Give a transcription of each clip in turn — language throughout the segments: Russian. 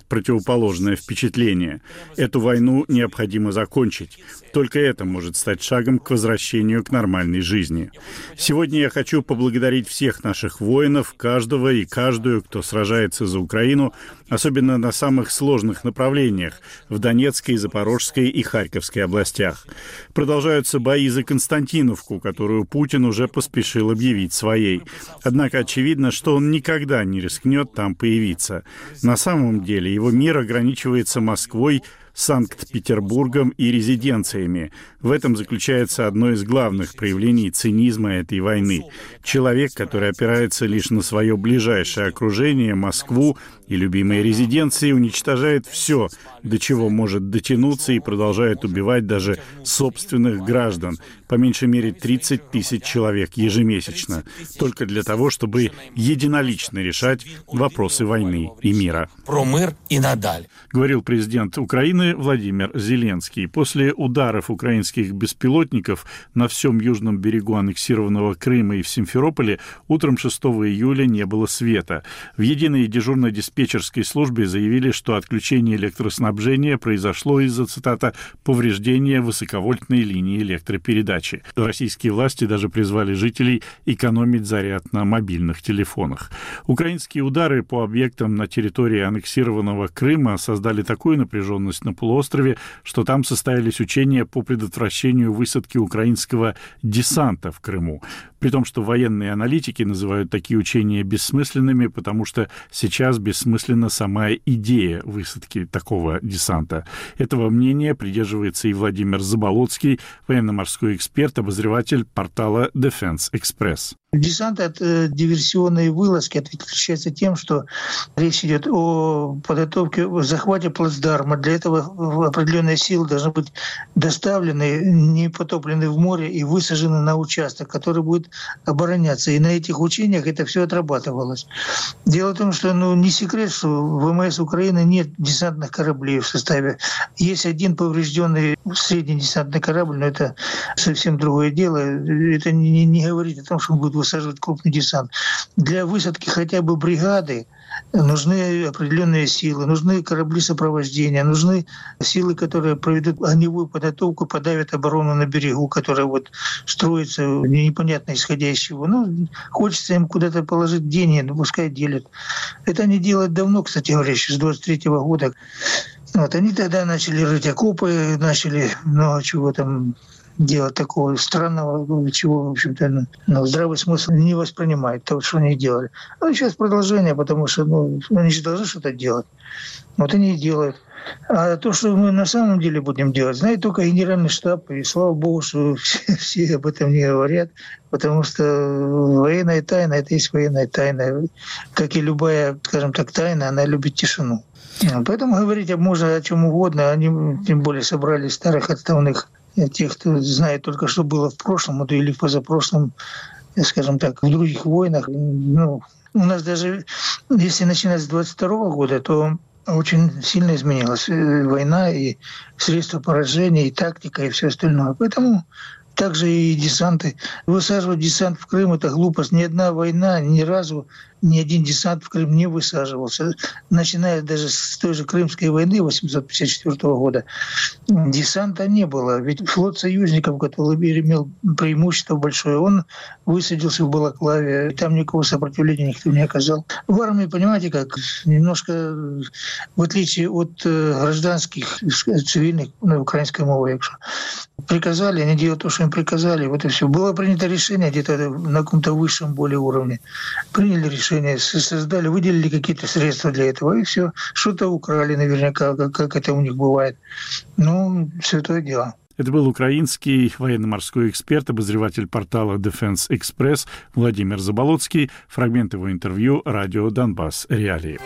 противоположное впечатление. Эту войну необходимо закончить. Только это может стать шагом к возвращению к нормальной жизни. Сегодня я хочу поблагодарить всех наших воинов, каждого и каждую, кто сражается за Украину, особенно на самых сложных направлениях в Донецкой, Запорожской и Харьковской областях. Продолжаются бои за Константиновку, которую Путин уже поспешил объявить своей. Однако очевидно, что он никогда не рискнет там появиться. На самом деле его мир ограничивается Москвой, Санкт-Петербургом и резиденциями. В этом заключается одно из главных проявлений цинизма этой войны. Человек, который опирается лишь на свое ближайшее окружение, Москву и любимые резиденции, уничтожает все, до чего может дотянуться, и продолжает убивать даже собственных граждан. По меньшей мере 30 тысяч человек ежемесячно. Только для того, чтобы единолично решать вопросы войны и мира. Про мир и надаль. Говорил президент Украины Владимир Зеленский. После ударов украинских беспилотников на всем южном берегу аннексированного Крыма и в Симферополе утром 6 июля не было света. В единой дежурно-диспетчерской службе заявили, что отключение электроснабжения произошло из-за, цитата, «повреждения высоковольтной линии электропередачи». Российские власти даже призвали жителей экономить заряд на мобильных телефонах. Украинские удары по объектам на территории аннексированного Крыма создали такую напряженность на полуострове, что там состоялись учения по предотвращению высадки украинского десанта в Крыму. При том, что военные аналитики называют такие учения бессмысленными, потому что сейчас бессмысленна сама идея высадки такого десанта. Этого мнения придерживается и Владимир Заболоцкий, военно-морской эксперт, обозреватель портала Defense Express. Десант от диверсионной вылазки отличается тем, что речь идет о подготовке, о захвате плацдарма. Для этого определенные силы должны быть доставлены, не потоплены в море и высажены на участок, который будет обороняться. И на этих учениях это все отрабатывалось. Дело в том, что не секрет, что в ВМС Украины нет десантных кораблей в составе. Есть один поврежденный средний десантный корабль, но это совсем другое дело. Это не говорит о том, что он будет высаживать крупный десант. Для высадки хотя бы бригады нужны определенные силы, нужны корабли сопровождения, нужны силы, которые проведут огневую подготовку, подавят оборону на берегу, которая вот строится непонятно исходя из чего. Хочется им куда-то положить деньги, пускай делят. Это они делают давно, кстати говоря, еще с 23-го года. Они тогда начали рыть окопы, начали много чего там делать такого странного, чего, в общем-то, здравый смысл не воспринимает то, что они делали. Сейчас продолжение, потому что они же должны что-то делать. Они и делают. А то, что мы на самом деле будем делать, знает только Генеральный штаб. И слава богу, что все об этом не говорят, потому что военная тайна — это есть военная тайна. Как и любая, скажем так, тайна, она любит тишину. Поэтому говорить можно о чем угодно. Они, тем более, собрали старых отставных, тех, кто знает только, что было в прошлом году или в позапрошлом, скажем так, в других войнах. У нас даже, если начинать с 22 года, то очень сильно изменилась война, и средства поражения, и тактика, и все остальное. Поэтому также и десанты. Высаживать десант в Крым — это глупость. Ни одна война, ни разу ни один десант в Крым не высаживался. Начиная даже с той же Крымской войны 1854 года, десанта не было. Ведь флот союзников, который имел преимущество большое, он высадился в Балаклаве, и там никакого сопротивления никто не оказал. В армии, понимаете, как немножко, в отличие от гражданских, цивильных, украинской мовы, якщо приказали, они делают то, что им приказали, вот и все. Было принято решение где-то на каком-то высшем более уровне. Приняли решение, создали, выделили какие-то средства для этого, и все. Что-то украли наверняка, как это у них бывает. Святое дело. Это был украинский военно-морской эксперт, обозреватель портала Defense Express Владимир Заболоцкий. Фрагмент его интервью «Радио Донбасс. Реалии».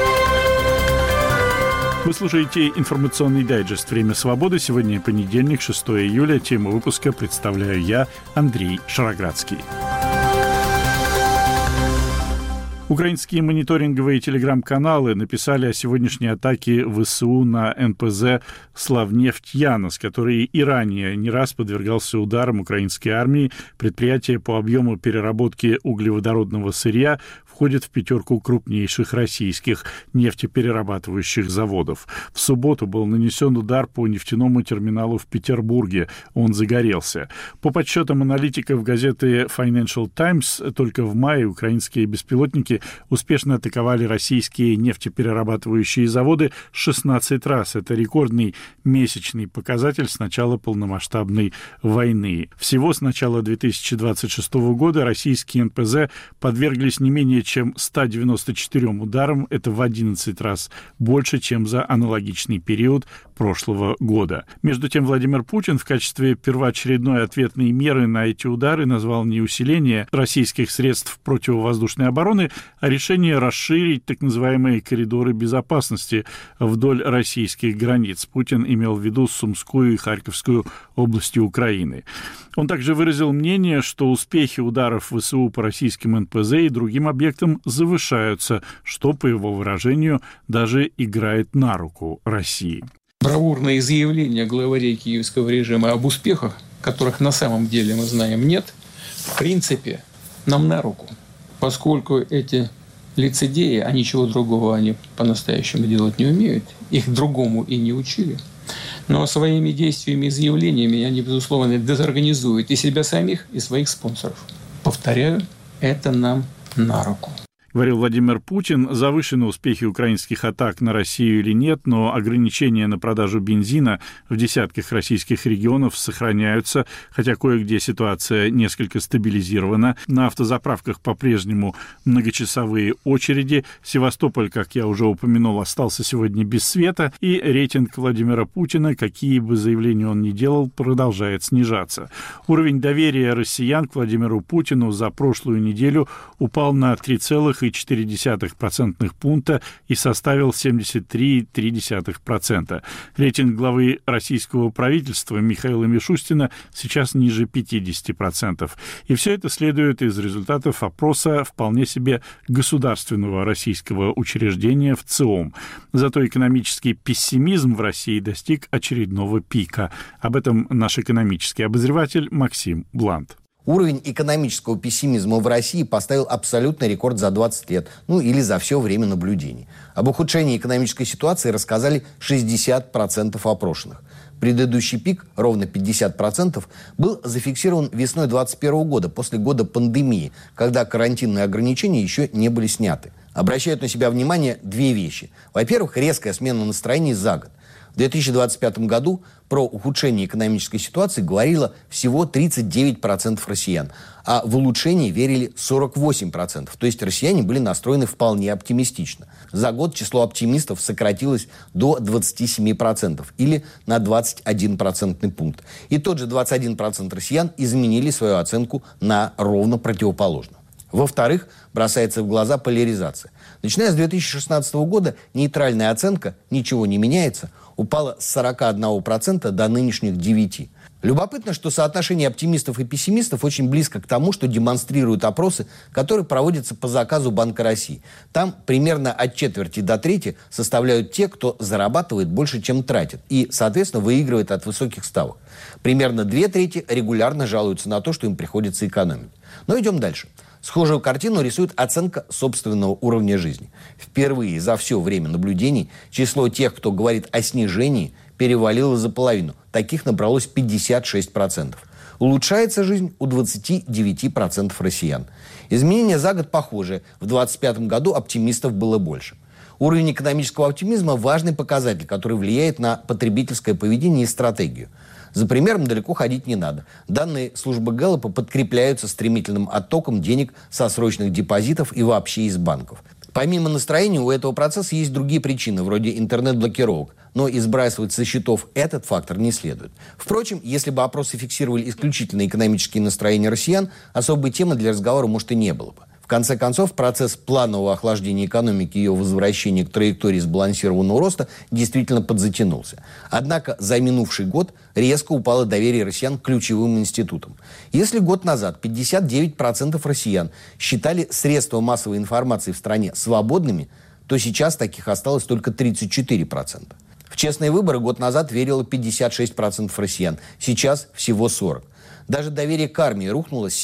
Вы слушаете информационный дайджест «Время свободы». Сегодня понедельник, 6 июля. Тему выпуска представляю я, Андрей Шароградский. Украинские мониторинговые телеграм-каналы написали о сегодняшней атаке ВСУ на НПЗ «Славнефть-Янос», который и ранее не раз подвергался ударам украинской армии. Предприятие по объему переработки углеводородного сырья входит в пятерку крупнейших российских нефтеперерабатывающих заводов. В субботу был нанесен удар по нефтяному терминалу в Петербурге. Он загорелся. По подсчетам аналитиков газеты Financial Times, только в мае украинские беспилотники успешно атаковали российские нефтеперерабатывающие заводы 16 раз. Это рекордный месячный показатель с начала полномасштабной войны. Всего с начала 2026 года российские НПЗ подверглись не менее чем 194 ударам. Это в 11 раз больше, чем за аналогичный период прошлого года. Между тем, Владимир Путин в качестве первоочередной ответной меры на эти удары назвал не усиление российских средств противовоздушной обороны, а решение расширить так называемые коридоры безопасности вдоль российских границ. Путин имел в виду Сумскую и Харьковскую области Украины. Он также выразил мнение, что успехи ударов ВСУ по российским НПЗ и другим объектам завышаются, что, по его выражению, даже играет на руку России. Бравурные заявления главарей киевского режима об успехах, которых на самом деле мы знаем нет, в принципе, нам на руку. Поскольку эти лицедеи, а ничего другого они по-настоящему делать не умеют, их другому и не учили, но своими действиями и заявлениями они, безусловно, дезорганизуют и себя самих, и своих спонсоров. Повторяю, это нам на руку. Говорил Владимир Путин. Завышены успехи украинских атак на Россию или нет, но ограничения на продажу бензина в десятках российских регионов сохраняются, хотя кое-где ситуация несколько стабилизирована. На автозаправках по-прежнему многочасовые очереди. Севастополь, как я уже упомянул, остался сегодня без света, и рейтинг Владимира Путина, какие бы заявления он ни делал, продолжает снижаться. Уровень доверия россиян к Владимиру Путину за прошлую неделю упал на 3,4% пункта и составил 73,3%. Рейтинг главы российского правительства Михаила Мишустина сейчас ниже 50%. И все это следует из результатов опроса вполне себе государственного российского учреждения ВЦИОМ. Зато экономический пессимизм в России достиг очередного пика. Об этом наш экономический обозреватель Максим Блант. Уровень экономического пессимизма в России поставил абсолютный рекорд за 20 лет, или за все время наблюдений. Об ухудшении экономической ситуации рассказали 60% опрошенных. Предыдущий пик, ровно 50%, был зафиксирован весной 2021 года, после года пандемии, когда карантинные ограничения еще не были сняты. Обращают на себя внимание две вещи. Во-первых, резкая смена настроений за год. В 2025 году про ухудшение экономической ситуации говорило всего 39% россиян, а в улучшение верили 48%. То есть россияне были настроены вполне оптимистично. За год число оптимистов сократилось до 27% или на 21 процентный пункт. И тот же 21% россиян изменили свою оценку на ровно противоположную. Во-вторых, бросается в глаза поляризация. Начиная с 2016 года нейтральная оценка «ничего не меняется» упала с 41% до нынешних 9%. Любопытно, что соотношение оптимистов и пессимистов очень близко к тому, что демонстрируют опросы, которые проводятся по заказу Банка России. Там примерно от четверти до трети составляют те, кто зарабатывает больше, чем тратит, и, соответственно, выигрывает от высоких ставок. Примерно 2/3 регулярно жалуются на то, что им приходится экономить. Но идем дальше. Схожую картину рисует оценка собственного уровня жизни. Впервые за все время наблюдений число тех, кто говорит о снижении, перевалило за половину. Таких набралось 56%. Улучшается жизнь у 29% россиян. Изменения за год похожие. В 2025 году оптимистов было больше. Уровень экономического оптимизма – важный показатель, который влияет на потребительское поведение и стратегию. За примером далеко ходить не надо. Данные службы Гэллопа подкрепляются стремительным оттоком денег со срочных депозитов и вообще из банков. Помимо настроения, у этого процесса есть другие причины, вроде интернет-блокировок. Но избрасывать со счетов этот фактор не следует. Впрочем, если бы опросы фиксировали исключительно экономические настроения россиян, особой темы для разговора, может, и не было бы. В конце концов, процесс планового охлаждения экономики и ее возвращения к траектории сбалансированного роста действительно подзатянулся. Однако за минувший год резко упало доверие россиян к ключевым институтам. Если год назад 59% россиян считали средства массовой информации в стране свободными, то сейчас таких осталось только 34%. В честные выборы год назад верило 56% россиян, сейчас всего 40%. Даже доверие к армии рухнуло с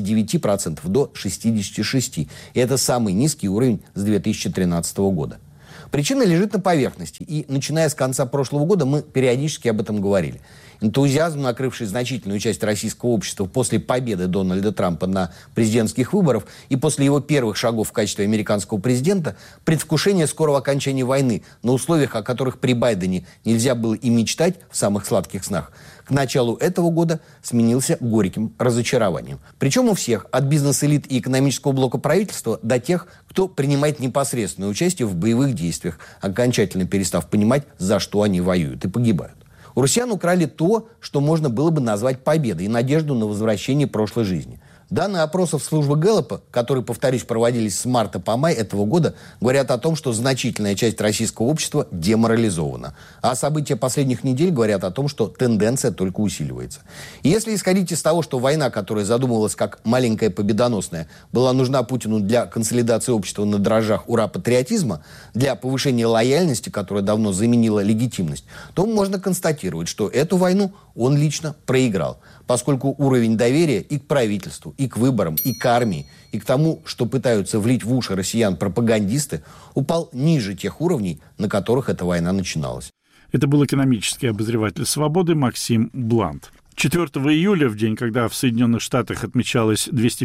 79% до 66%. И это самый низкий уровень с 2013 года. Причина лежит на поверхности. И начиная с конца прошлого года мы периодически об этом говорили. Энтузиазм, накрывший значительную часть российского общества после победы Дональда Трампа на президентских выборах и после его первых шагов в качестве американского президента, предвкушение скорого окончания войны на условиях, о которых при Байдене нельзя было и мечтать в самых сладких снах, к началу этого года сменился горьким разочарованием. Причем у всех, от бизнес-элит и экономического блока правительства до тех, кто принимает непосредственное участие в боевых действиях, окончательно перестав понимать, за что они воюют и погибают. У россиян украли то, что можно было бы назвать победой и надежду на возвращение прошлой жизни. Данные опросов службы Гэллопа, которые, повторюсь, проводились с марта по май этого года, говорят о том, что значительная часть российского общества деморализована. А события последних недель говорят о том, что тенденция только усиливается. И если исходить из того, что война, которая задумывалась как маленькая победоносная, была нужна Путину для консолидации общества на дрожжах ура-патриотизма, для повышения лояльности, которая давно заменила легитимность, то можно констатировать, что эту войну он лично проиграл, поскольку уровень доверия и к правительству, и к выборам, и к армии, и к тому, что пытаются влить в уши россиян пропагандисты, упал ниже тех уровней, на которых эта война начиналась. Это был экономический обозреватель «Свободы» Максим Блант. 4 июля, в день, когда в Соединенных Штатах отмечалась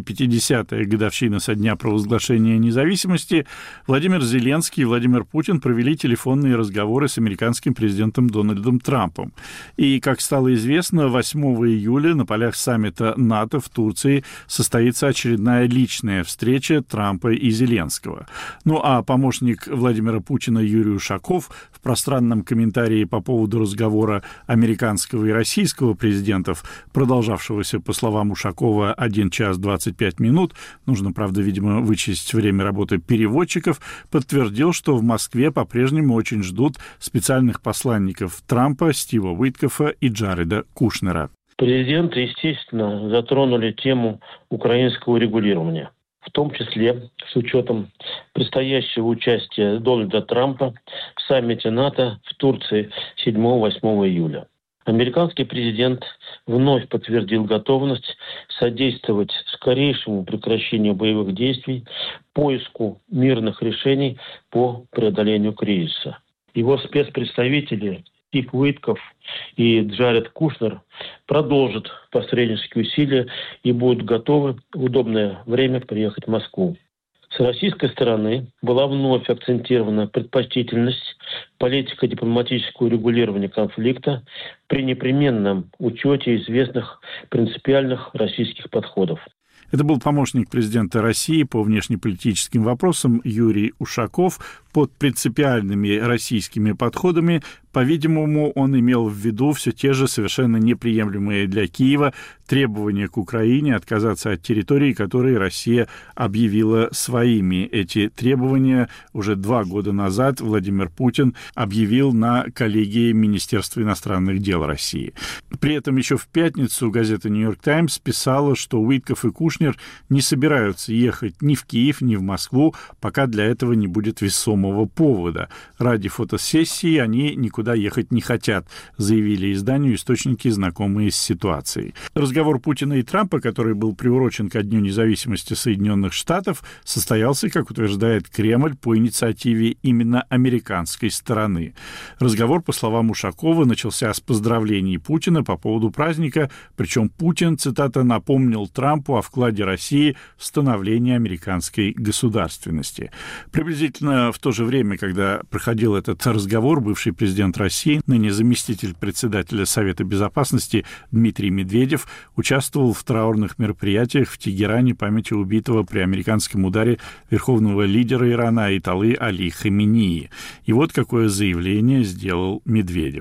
250-я годовщина со дня провозглашения независимости, Владимир Зеленский и Владимир Путин провели телефонные разговоры с американским президентом Дональдом Трампом. И, как стало известно, 8 июля на полях саммита НАТО в Турции состоится очередная личная встреча Трампа и Зеленского. Ну а помощник Владимира Путина Юрий Ушаков в пространном комментарии по поводу разговора американского и российского президента, продолжавшегося, по словам Ушакова, 1 час 25 минут, нужно, правда, видимо, вычесть время работы переводчиков, подтвердил, что в Москве по-прежнему очень ждут специальных посланников Трампа Стива Уиткофа и Джареда Кушнера. Президенты, естественно, затронули тему украинского регулирования, в том числе с учетом предстоящего участия Дональда Трампа в саммите НАТО в Турции 7-8 июля. Американский президент вновь подтвердил готовность содействовать скорейшему прекращению боевых действий, поиску мирных решений по преодолению кризиса. Его спецпредставители Стив Уиткоф и Джаред Кушнер продолжат посреднические усилия и будут готовы в удобное время приехать в Москву. С российской стороны была вновь акцентирована предпочтительность политико-дипломатического регулирования конфликта при непременном учете известных принципиальных российских подходов. Это был помощник президента России по внешнеполитическим вопросам Юрий Ушаков. Под принципиальными российскими подходами, по-видимому, он имел в виду все те же совершенно неприемлемые для Киева требования к Украине отказаться от территорий, которые Россия объявила своими. Эти требования уже 2 года назад Владимир Путин объявил на коллегии Министерства иностранных дел России. При этом еще в пятницу газета «Нью-Йорк Таймс» писала, что Уиткоф и Кушнер не собираются ехать ни в Киев, ни в Москву, пока для этого не будет весомого повода. Ради фотосессии они никуда ехать не хотят, заявили изданию источники, знакомые с ситуацией. Разговор Путина и Трампа, который был приурочен ко Дню независимости Соединенных Штатов, состоялся, как утверждает Кремль, по инициативе именно американской стороны. Разговор, по словам Ушакова, начался с поздравлений Путина по поводу праздника, причем Путин, цитата, напомнил Трампу о вкладе России в становление американской государственности. Приблизительно в то же время, когда проходил этот разговор, бывший президент России, ныне заместитель председателя Совета Безопасности Дмитрий Медведев участвовал в траурных мероприятиях в Тегеране памяти убитого при американском ударе верховного лидера Ирана Аятоллы Али Хаменеи. И вот какое заявление сделал Медведев.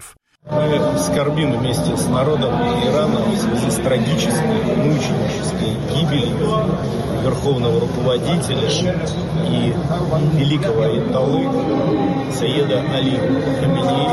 Мы скорбим вместе с народом Ирана в связи с трагической, мученической гибелью верховного руководителя и великого аятоллы Саеда Али Хаменеи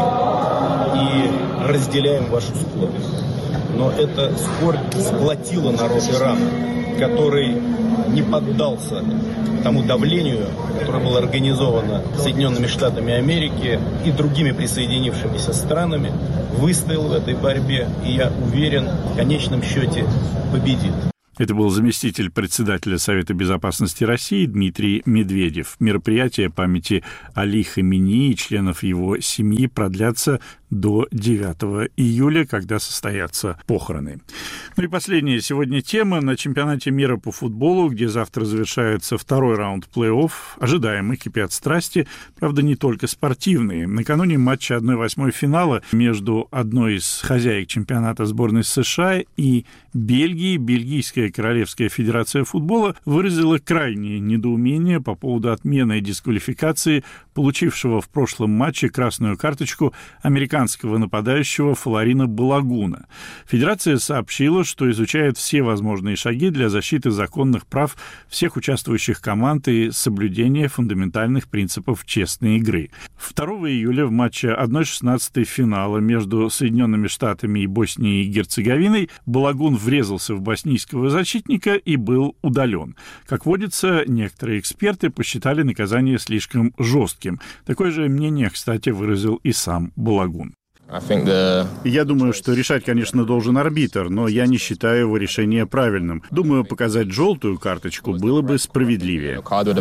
и разделяем вашу скорбь. Но эта скорбь сплотила народ Ирана, который не поддался тому давлению, которое было организовано Соединенными Штатами Америки и другими присоединившимися странами, выстоял в этой борьбе, и я уверен, в конечном счете победит. Это был заместитель председателя Совета безопасности России Дмитрий Медведев. Мероприятия памяти Али Хаменеи и членов его семьи продлятся до 9 июля, когда состоятся похороны. Ну и последняя сегодня тема. На чемпионате мира по футболу, где завтра завершается второй раунд плей-офф, ожидаемо кипят страсти, правда, не только спортивные. Накануне матча 1/8 финала между одной из хозяек чемпионата сборной США и Бельгией, Бельгийская Королевская Федерация футбола выразила крайнее недоумение по поводу отмены дисквалификации получившего в прошлом матче красную карточку американского нападающего Флорина Балагуна. Федерация сообщила, что изучает все возможные шаги для защиты законных прав всех участвующих команд и соблюдения фундаментальных принципов честной игры. 2 июля в матче 1/16 финала между Соединенными Штатами и Боснией и Герцеговиной Балагун врезался в боснийского защитника и был удален. Как водится, некоторые эксперты посчитали наказание слишком жестким. Такое же мнение, кстати, выразил и сам Балагун. Я думаю, что решать, конечно, должен арбитр, но я не считаю его решение правильным. Думаю, показать желтую карточку было бы справедливее.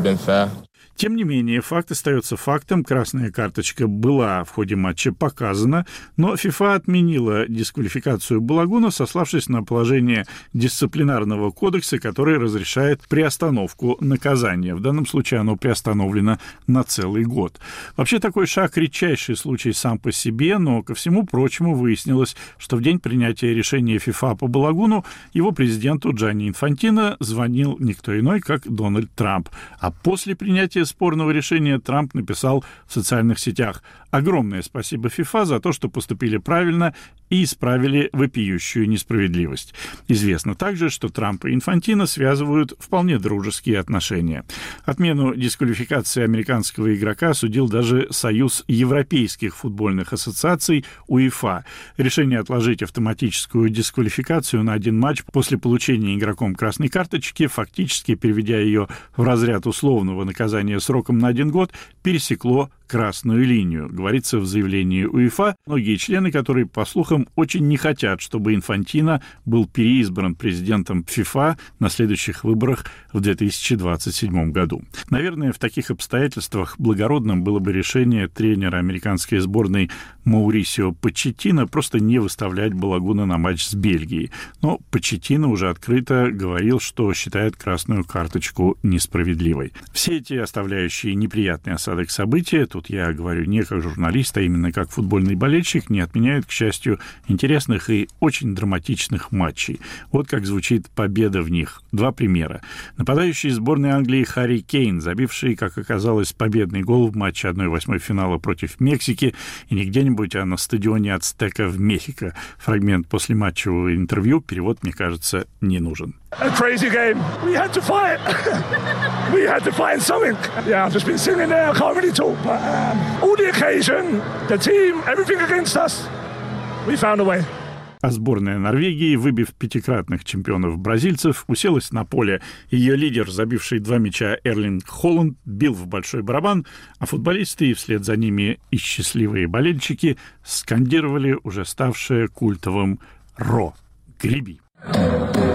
Тем не менее, факт остается фактом. Красная карточка была в ходе матча показана, но ФИФА отменила дисквалификацию Балагуна, сославшись на положение дисциплинарного кодекса, который разрешает приостановку наказания. В данном случае оно приостановлено на целый год. Вообще, такой шаг — редчайший случай сам по себе, но, ко всему прочему, выяснилось, что в день принятия решения ФИФА по Балагуну его президенту Джанни Инфантино звонил никто иной, как Дональд Трамп. А после принятия спорного решения Трамп написал в социальных сетях: «Огромное спасибо ФИФА за то, что поступили правильно и исправили вопиющую несправедливость». Известно также, что Трамп и Инфантино связывают вполне дружеские отношения. Отмену дисквалификации американского игрока осудил даже Союз европейских футбольных ассоциаций УЕФА. Решение отложить автоматическую дисквалификацию на один матч после получения игроком красной карточки, фактически переведя ее в разряд условного наказания сроком на 1 год, пересекло красную линию, говорится в заявлении УЕФА, многие члены, которые, по слухам, очень не хотят, чтобы Инфантино был переизбран президентом ФИФА на следующих выборах в 2027 году. Наверное, в таких обстоятельствах благородным было бы решение тренера американской сборной Маурисио Почеттино просто не выставлять Балагуна на матч с Бельгией. Но Почеттино уже открыто говорил, что считает красную карточку несправедливой. Все эти оставляющие неприятный осадок события, тут я говорю не как журналист, а именно как футбольный болельщик, не отменяют, к счастью, интересных и очень драматичных матчей. Вот как звучит победа в них. 2 примера. Нападающий сборной Англии Харри Кейн, забивший, как оказалось, победный гол в матче 1/8 финала против Мексики, и не где-нибудь, а на стадионе Ацтека в Мехико. Фрагмент после матчевого интервью, перевод, мне кажется, не нужен. A crazy game. We had to fight. We had to find something. Yeah, I've just been sitting there. I can't really talk, but all the occasion, the team, everything against us, we found a way. А сборная Норвегии, выбив 5-кратных чемпионов бразильцев, уселась на поле. Ее лидер, забивший 2 мяча Эрлинг Холланд, бил в большой барабан, а футболисты и вслед за ними и счастливые болельщики скандировали уже ставшее культовым «Ро! Греби!».